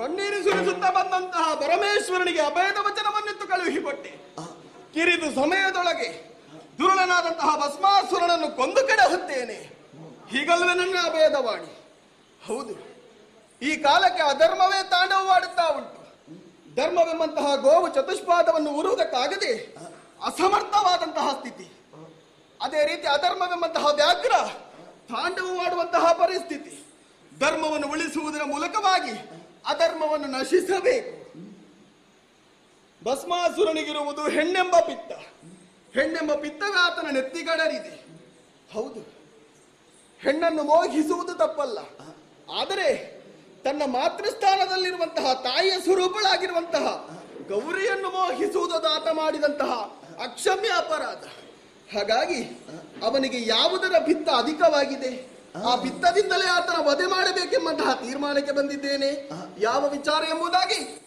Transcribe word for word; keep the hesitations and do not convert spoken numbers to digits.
ಕಣ್ಣೀರು ಸುರಿಸುತ್ತಾ ಬಂದಂತಹ ಪರಮೇಶ್ವರನಿಗೆ ಅಭಯದ ವಚನವನ್ನಿತ್ತು ಕಳುಹಿಕೊಟ್ಟೆ. ಕಿರಿದು ಸಮಯದೊಳಗೆ ದುರುಳನಾದಂತಹ ಭಸ್ಮಾಸುರನನ್ನು ಕೊಂದು ಕೆಡಹುತ್ತೇನೆ. ಹೀಗಲ್ವೇ ನನ್ನ ಅಭಯದ ವಾಣಿ. ಹೌದು, ಈ ಕಾಲಕ್ಕೆ ಅಧರ್ಮವೇ ತಾಂಡವವಾಡುತ್ತಾ ಉಂಟು. ಧರ್ಮವೆಂಬಂತಹ ಗೋವು ಚತುಷ್ಪಾದವನ್ನು ಊರುವುದಕ್ಕಾಗದೆ ಅಸಮರ್ಥವಾದಂತಹ ಸ್ಥಿತಿ. ಅದೇ ರೀತಿ ಅಧರ್ಮವೆಂಬಂತಹ ವ್ಯಾಘ್ರ ತಾಂಡವವಾಡುವಂತಹ ಪರಿಸ್ಥಿತಿ. ಧರ್ಮವನ್ನು ಉಳಿಸುವುದರ ಮೂಲಕವಾಗಿ ಅಧರ್ಮವನ್ನು ನಶಿಸಬೇಕು. ಭಸ್ಮಾಸುರನಿಗಿರುವುದು ಹೆಣ್ಣೆಂಬ ಪಿತ್ತ. ಹೆಣ್ಣೆಂಬ ಪಿತ್ತವೇ ಆತನ ನೆತ್ತಿಗಡರಿದೆ. ಹೌದು, ಹೆಣ್ಣನ್ನು ಮೋಹಿಸುವುದು ತಪ್ಪಲ್ಲ. ಆದರೆ ತನ್ನ ಮಾತೃಸ್ಥಾನದಲ್ಲಿರುವಂತಹ ತಾಯಿಯ ಸ್ವರೂಪಳಾಗಿರುವಂತಹ ಗೌರಿಯನ್ನು ಮೋಹಿಸುವುದು ಆತ ಮಾಡಿದಂತಹ ಅಕ್ಷಮ್ಯ ಅಪರಾಧ. ಹಾಗಾಗಿ ಅವನಿಗೆ ಯಾವುದರ ಪಿತ್ತ ಅಧಿಕವಾಗಿದೆ, ಆ ಪಿತ್ತದಿಂದಲೇ ಆತನ ವಧೆ ಮಾಡಬೇಕೆಂಬಂತಹ ತೀರ್ಮಾನಕ್ಕೆ ಬಂದಿದ್ದೇನೆ. ಯಾವ ವಿಚಾರ ಎಂಬುದಾಗಿ